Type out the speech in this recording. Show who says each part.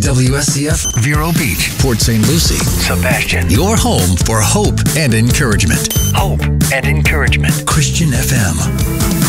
Speaker 1: WSCF, Vero Beach, Port St. Lucie,
Speaker 2: Sebastian.
Speaker 1: your home for hope and encouragement.
Speaker 2: Hope and encouragement.
Speaker 1: Christian FM.